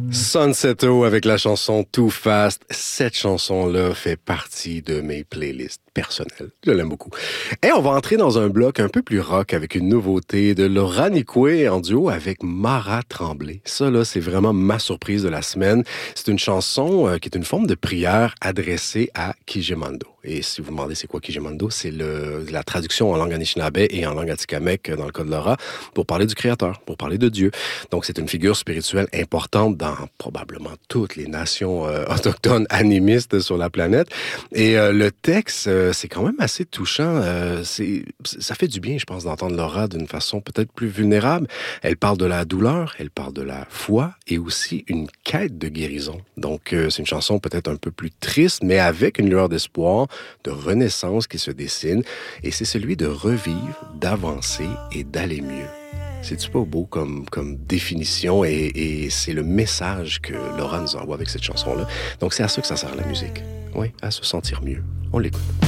Sunseto avec la chanson Too Fast. Cette chanson-là fait partie de mes playlists personnelles. Je l'aime beaucoup. Et on va entrer dans un bloc un peu plus rock avec une nouveauté de Laura Nicoué en duo avec Mara Tremblay. Ça, là, c'est vraiment ma surprise de la semaine. C'est une chanson qui est une forme de prière adressée à Kijimando. Et si vous vous demandez c'est quoi Kijimando, c'est la traduction en langue anishinaabe et en langue atikamekw dans le cas de Laura pour parler du Créateur, pour parler de Dieu. Donc, c'est une figure spirituelle importante dans probablement toutes les nations autochtones animistes sur la planète. Et le texte, c'est quand même assez touchant. Ça fait du bien, je pense, d'entendre Laura d'une façon peut-être plus vulnérable. Elle parle de la douleur, elle parle de la foi et aussi une quête de guérison. Donc, c'est une chanson peut-être un peu plus triste, mais avec une lueur d'espoir, de renaissance qui se dessine. Et c'est celui de revivre, d'avancer et d'aller mieux. C'est-tu pas beau comme définition et c'est le message que Laura nous envoie avec cette chanson-là. Donc, c'est à ça que ça sert la musique. Oui, à se sentir mieux. On l'écoute.